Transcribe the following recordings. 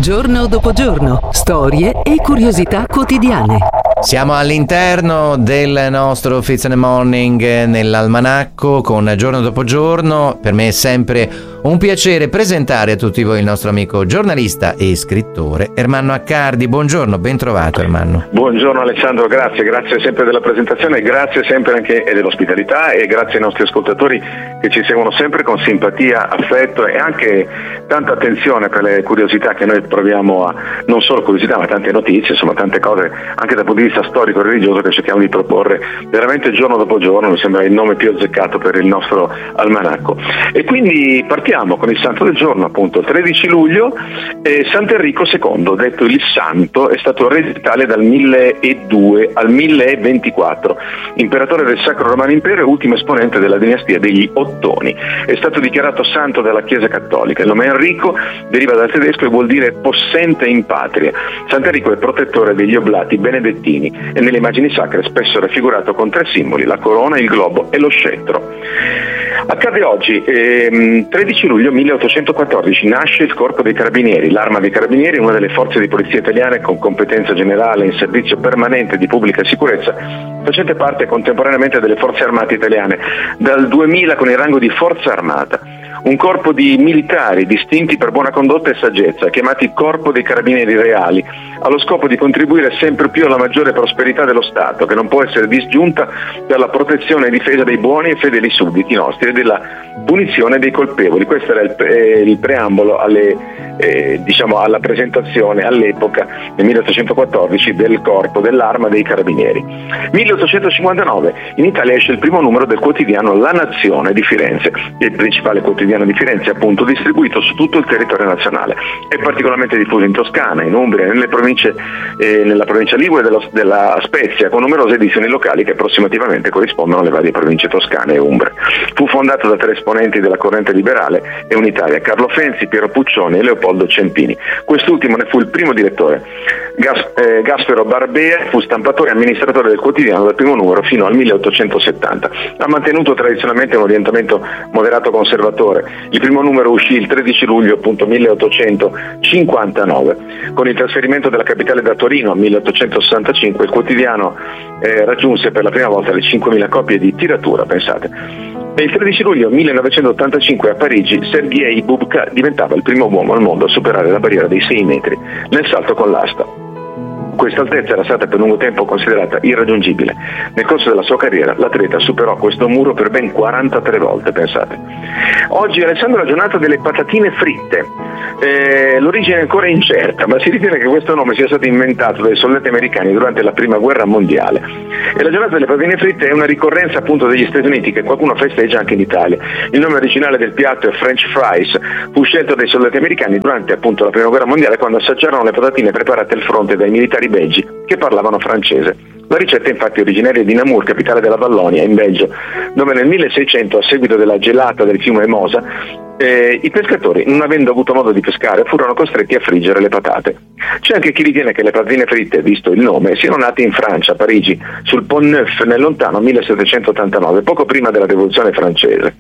Giorno dopo giorno, storie e curiosità quotidiane. Siamo all'interno del nostro Fits in the Morning nell'almanacco con Giorno dopo giorno. Per me è sempre un piacere presentare a tutti voi il nostro amico giornalista e scrittore Ermanno Accardi. Buongiorno, ben trovato Ermanno. Buongiorno Alessandro, grazie sempre della presentazione, grazie sempre anche dell'ospitalità e grazie ai nostri ascoltatori che ci seguono sempre con simpatia, affetto e anche tanta attenzione per le curiosità che noi proviamo a, non solo curiosità ma tante notizie, insomma tante cose anche dal punto di vista storico e religioso che cerchiamo di proporre veramente giorno dopo giorno. Mi sembra il nome più azzeccato per il nostro almanacco. E quindi partiamo con il santo del giorno, appunto il 13 luglio. Sant'Enrico II, detto il santo, è stato re d'Italia dal 1002 al 1024, imperatore del Sacro Romano Impero e ultimo esponente della dinastia degli Ottoni. È stato dichiarato santo dalla Chiesa Cattolica. Il nome Enrico deriva dal tedesco e vuol dire possente in patria. Sant'Enrico è protettore degli oblati benedettini e nelle immagini sacre spesso raffigurato con tre simboli: la corona, il globo e lo scettro. Accade oggi, 13 luglio 1814, nasce il Corpo dei Carabinieri. L'Arma dei Carabinieri è una delle forze di polizia italiane con competenza generale in servizio permanente di pubblica sicurezza, facente parte contemporaneamente delle forze armate italiane, dal 2000 con il rango di Forza Armata. Un corpo di militari distinti per buona condotta e saggezza, chiamati Corpo dei Carabinieri Reali, ha lo scopo di contribuire sempre più alla maggiore prosperità dello Stato, che non può essere disgiunta dalla protezione e difesa dei buoni e fedeli sudditi nostri e della punizione dei colpevoli. Questo era il preambolo alla presentazione all'epoca, nel 1814, del Corpo dell'Arma dei Carabinieri. 1859, in Italia esce il primo numero del quotidiano La Nazione di Firenze, il principale quotidiano di Firenze, appunto, distribuito su tutto il territorio nazionale. È particolarmente diffuso in Toscana, in Umbria, nella provincia Ligure della Spezia, con numerose edizioni locali che approssimativamente corrispondono alle varie province toscane e umbre. Fu fondato da tre esponenti della corrente liberale e unitaria: Carlo Fenzi, Piero Puccioni e Leopoldo Ciempini. Quest'ultimo ne fu il primo direttore. Gaspero Barbea fu stampatore e amministratore del quotidiano dal primo numero fino al 1870. Ha mantenuto tradizionalmente un orientamento moderato conservatore. Il primo numero uscì il 13 luglio 1859. Con il trasferimento della capitale da Torino nel 1865 il quotidiano raggiunse per la prima volta le 5.000 copie di tiratura, pensate. E il 13 luglio 1985 a Parigi Sergej Bubka diventava il primo uomo al mondo a superare la barriera dei 6 metri nel salto con l'asta. Questa altezza era stata per lungo tempo considerata irraggiungibile. Nel corso della sua carriera l'atleta superò questo muro per ben 43 volte, pensate. Oggi, Alessandro, è la giornata delle patatine fritte. L'origine è ancora incerta, ma si ritiene che questo nome sia stato inventato dai soldati americani durante la Prima Guerra Mondiale. E la giornata delle patatine fritte è una ricorrenza appunto degli Stati Uniti che qualcuno festeggia anche in Italia. Il nome originale del piatto è French fries, fu scelto dai soldati americani durante appunto la Prima Guerra Mondiale, quando assaggiarono le patatine preparate al fronte dai militari belgi che parlavano francese. La ricetta è infatti originaria di Namur, capitale della Vallonia, in Belgio, dove nel 1600, a seguito della gelata del fiume Mosa, i pescatori, non avendo avuto modo di pescare, furono costretti a friggere le patate. C'è anche chi ritiene che le patatine fritte, visto il nome, siano nate in Francia, a Parigi, sul Pont Neuf, nel lontano 1789, poco prima della Rivoluzione francese.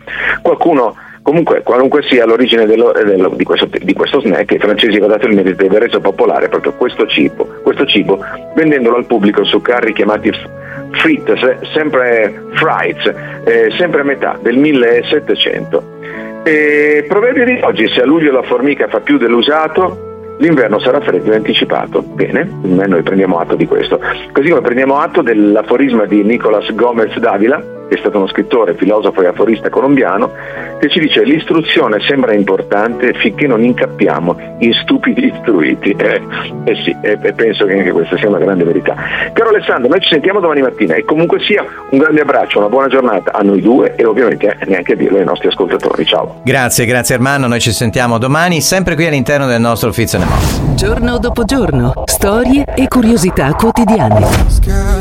Comunque, qualunque sia l'origine di questo snack, i francesi hanno dato il merito di aver reso popolare proprio questo cibo, vendendolo al pubblico su carri chiamati frites, sempre frites, sempre a metà del 1700. Proverbio di oggi: se a luglio la formica fa più dell'usato, l'inverno sarà freddo e anticipato. Bene, noi prendiamo atto di questo. Così come prendiamo atto dell'aforisma di Nicolás Gómez Dávila, che è stato uno scrittore, filosofo e aforista colombiano, che ci dice: l'istruzione sembra importante finché non incappiamo in stupidi istruiti. Sì, penso che anche questa sia una grande verità. Caro Alessandro, noi ci sentiamo domani mattina e comunque sia un grande abbraccio, una buona giornata a noi due e ovviamente neanche a dirlo ai nostri ascoltatori. Ciao. Grazie Ermanno, noi ci sentiamo domani sempre qui all'interno del nostro Fits in the Morning. Giorno dopo giorno, storie e curiosità quotidiane.